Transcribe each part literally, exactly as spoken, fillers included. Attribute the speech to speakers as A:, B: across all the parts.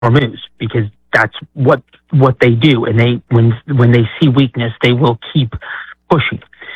A: Hormuz, because that's what what they do, and they when when they see weakness, they will keep pushing.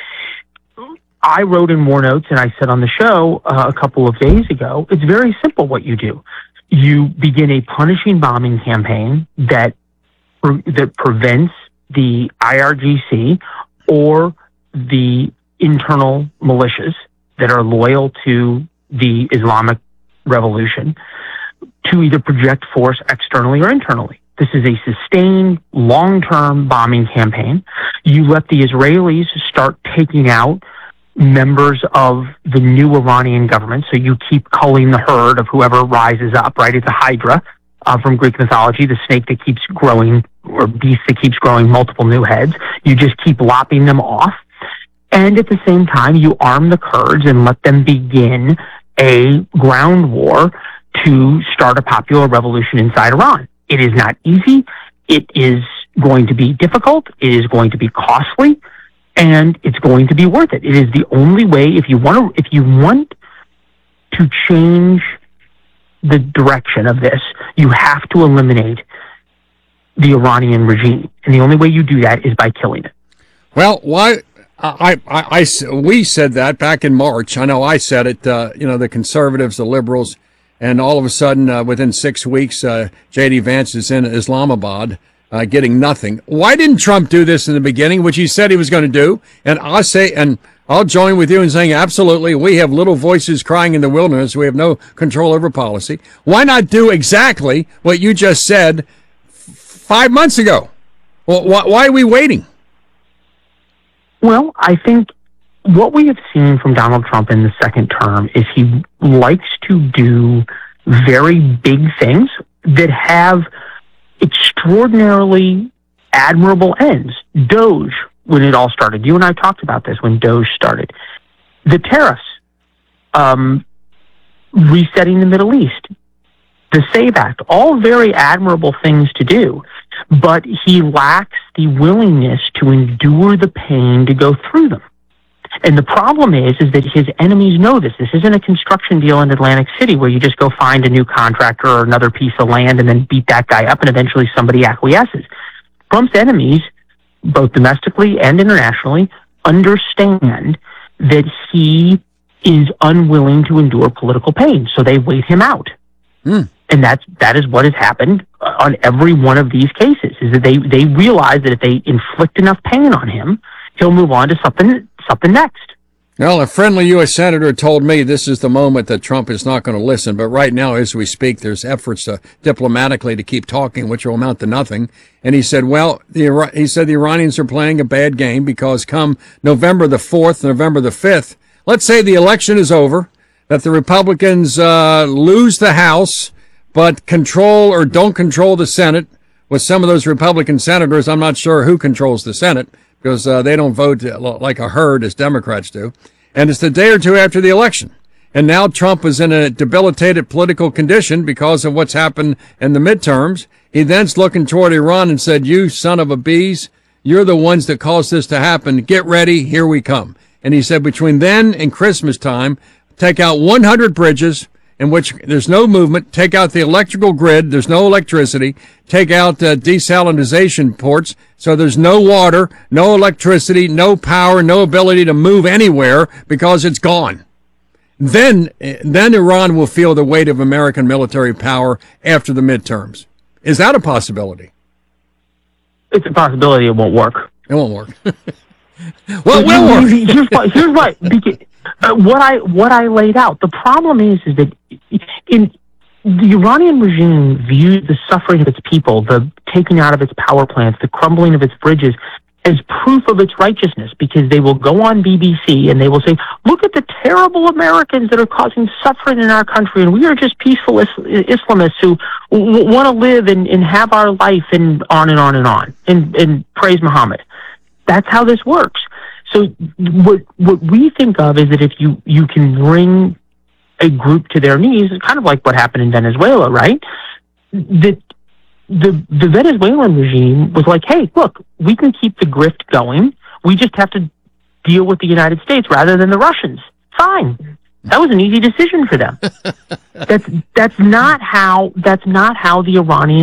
A: I wrote in War Notes, and I said on the show uh, a couple of days ago, it's very simple what you do. You begin a punishing bombing campaign that that prevents the I R G C or the internal militias that are loyal to the Islamic Revolution to either project force externally or internally. This is a sustained, long-term bombing campaign. You let the Israelis start taking out members of the new Iranian government, so you keep culling the herd of whoever rises up, right? It's a hydra uh, from Greek mythology, the snake that keeps growing, or beast that keeps growing multiple new heads. You just keep lopping them off. And at the same time, you arm the Kurds and let them begin a ground war to start a popular revolution inside Iran. It is not easy. It is going to be difficult. It is going to be costly. And it's going to be worth it. It is the only way, if you want to, if you want to change the direction of this, you have to eliminate the Iranian regime. And the only way you do that is by killing it.
B: Well, why? I, I, I, we said that back in March. I know I said it, uh, you know, the conservatives, the liberals, and all of a sudden, uh, within six weeks, uh, J D Vance is in Islamabad. Uh, getting nothing. Why didn't Trump do this in the beginning, which he said he was going to do? And I'll say, and I'll join with you in saying, absolutely, we have little voices crying in the wilderness. We have no control over policy. Why not do exactly what you just said f- five months ago? Well, wh- why are we waiting?
A: Well, I think what we have seen from Donald Trump in the second term is he likes to do very big things that have extraordinarily admirable ends. Doge, when it all started. You and I talked about this when Doge started. The tariffs, um, resetting the Middle East, the SAVE Act, all very admirable things to do. But he lacks the willingness to endure the pain to go through them. And the problem is, is that his enemies know this. This isn't a construction deal in Atlantic City where you just go find a new contractor or another piece of land and then beat that guy up and eventually somebody acquiesces. Trump's enemies, both domestically and internationally, understand that he is unwilling to endure political pain, so they wait him out. Mm. And that's, that is what has happened on every one of these cases, is that they, they realize that if they inflict enough pain on him, he'll move on to something something next.
B: Well, a friendly U S senator told me this is the moment that Trump is not going to listen. But right now, as we speak, there's efforts to diplomatically to keep talking, which will amount to nothing. And he said, well, the, he said the Iranians are playing a bad game because come November the fourth, November the fifth, let's say the election is over, that the Republicans uh, lose the House, but control or don't control the Senate. With some of those Republican senators, I'm not sure who controls the Senate, because uh, they don't vote like a herd as Democrats do. And it's the day or two after the election. And now Trump is in a debilitated political condition because of what's happened in the midterms. He then's looking toward Iran and said, you son of a bees, you're the ones that caused this to happen. Get ready, here we come. And he said between then and Christmas time, take out one hundred bridges in which there's no movement, take out the electrical grid, there's no electricity, take out uh, desalinization ports, so there's no water, no electricity, no power, no ability to move anywhere because it's gone. Then, then Iran will feel the weight of American military power after the midterms. Is that a possibility?
A: It's a possibility. It won't work.
B: It won't work. Well, it will work.
A: Here's what, here's what, uh, what I what I laid out. The problem is, is that in the Iranian regime views the suffering of its people, the taking out of its power plants, the crumbling of its bridges, as proof of its righteousness, because they will go on B B C and they will say, look at the terrible Americans that are causing suffering in our country, and we are just peaceful is- Islamists who w- want to live and, and have our life, and on and on and on, and, and praise Muhammad. That's how this works. So what what we think of is that if you, you can bring a group to their knees, it's kind of like what happened in Venezuela, right? That the the Venezuelan regime was like, hey, look, we can keep the grift going. We just have to deal with the United States rather than the Russians. Fine. That was an easy decision for them. That's that's not how that's not how the Iranians